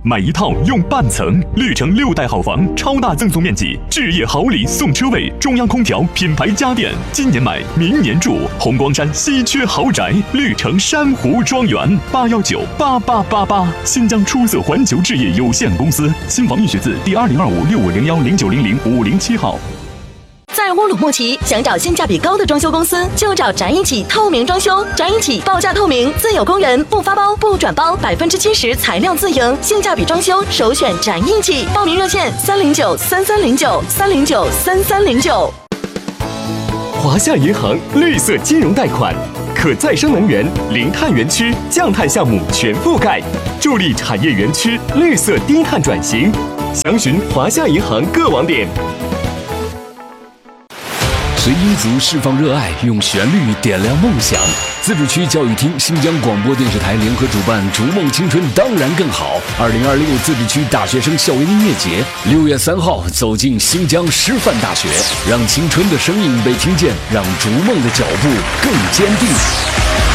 买一套用半层，绿城6代好房，超大赠送面积，置业好礼送车位，中央空调，品牌家电，今年买，明年住。红光山稀缺豪宅，绿城珊瑚庄园，8198888，新疆出色环球置业有限公司，新房预选字第202565010900-507号。 在乌鲁木齐，想找性价比高的装修公司，就找展一起透明装修。展一起报价透明，自有工人，不发包不转包，70%材料自营，性价比装修首选展一起。报名热线3093309，3093309。 华夏银行绿色金融贷款，可再生能源、零碳园区、降碳项目全覆盖，助力产业园区绿色低碳转型。详询华夏银行各网点。 随音族释放热爱，用旋律点亮梦想。自治区教育厅、新疆广播电视台联合主办“逐梦青春当然更好”2026自治区大学生校园音乐节，6月3号走进新疆师范大学，让青春的声音被听见，让逐梦的脚步更坚定。